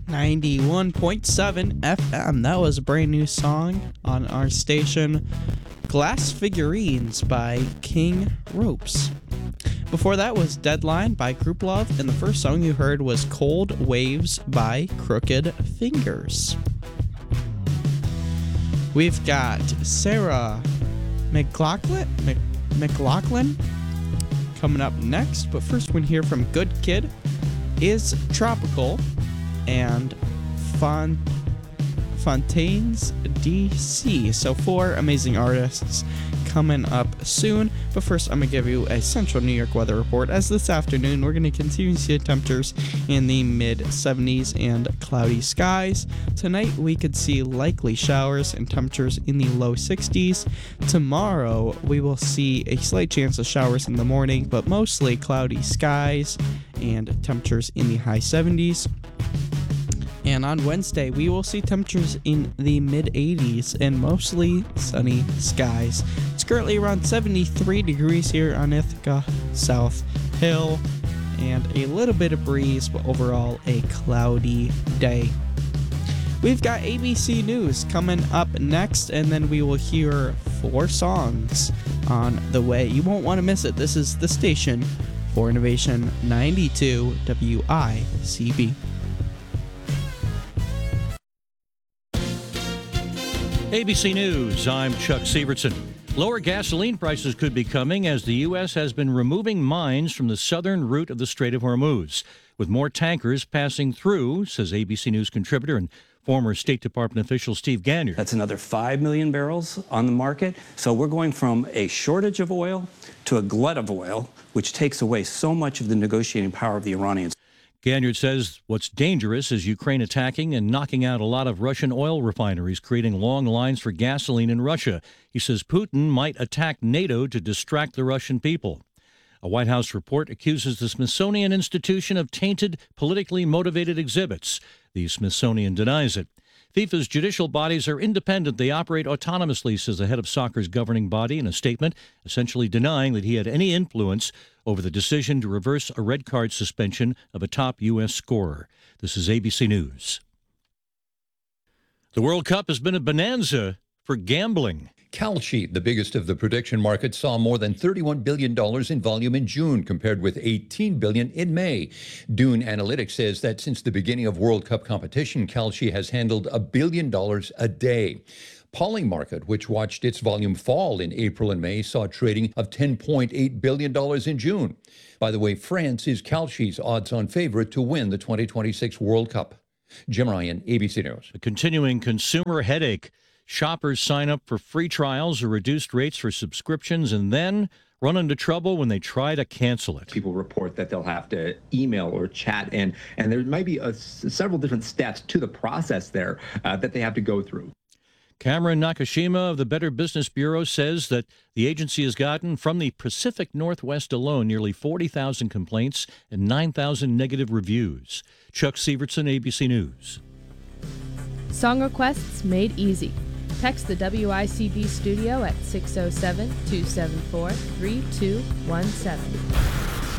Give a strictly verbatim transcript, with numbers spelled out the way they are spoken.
ninety-one point seven F M. That was a brand new song on our station, Glass Figurines by King Ropes. Before that was Deadline by Group Love, and the first song you heard was Cold Waves by Crooked Fingers. We've got Sarah McLachlan, Mc, McLachlan coming up next, but first we're here from Good Kid is Tropical and Font- Fontaines D C. So four amazing artists coming up soon. But first, I'm going to give you a Central New York weather report. As this afternoon, we're going to continue to see temperatures in the mid seventies and cloudy skies. Tonight, we could see likely showers and temperatures in the low sixties. Tomorrow, we will see a slight chance of showers in the morning, but mostly cloudy skies and temperatures in the high seventies. And on Wednesday, we will see temperatures in the mid eighties and mostly sunny skies. It's currently around seventy-three degrees here on Ithaca South Hill, and a little bit of breeze, but overall a cloudy day. We've got A B C News coming up next, and then we will hear four songs on the way. You won't want to miss it. This is the station for Innovation ninety-two W I C B. A B C News, I'm Chuck Sievertson. Lower gasoline prices could be coming as the U S has been removing mines from the southern route of the Strait of Hormuz, with more tankers passing through, says A B C News contributor and former State Department official Steve Ganyard. That's another five million barrels on the market. So we're going from a shortage of oil to a glut of oil, which takes away so much of the negotiating power of the Iranians. Ganyard says what's dangerous is Ukraine attacking and knocking out a lot of Russian oil refineries, creating long lines for gasoline in Russia. He says Putin might attack NATO to distract the Russian people. A White House report accuses the Smithsonian Institution of tainted, politically motivated exhibits. The Smithsonian denies it. FIFA's judicial bodies are independent. They operate autonomously, says the head of soccer's governing body in a statement, essentially denying that he had any influence over the decision to reverse a red card suspension of a top U S scorer. This is A B C News. The World Cup has been a bonanza for gambling. Kalshi, the biggest of the prediction markets, saw more than thirty-one billion dollars in volume in June, compared with eighteen billion dollars in May. Dune Analytics says that since the beginning of World Cup competition, Kalshi has handled a billion dollars a day. Polymarket, which watched its volume fall in April and May, saw trading of ten point eight billion dollars in June. By the way, France is Kalshi's odds-on favorite to win the twenty twenty-six World Cup. Jim Ryan, A B C News. A continuing consumer headache. Shoppers sign up for free trials or reduced rates for subscriptions and then run into trouble when they try to cancel it. People report that they'll have to email or chat in, and there might be a, several different steps to the process there uh, that they have to go through. Cameron Nakashima of the Better Business Bureau says that the agency has gotten from the Pacific Northwest alone nearly forty thousand complaints and nine thousand negative reviews. Chuck Sievertson, A B C News. Song requests made easy. Text the W I C B studio at six oh seven, two seven four, three two one seven.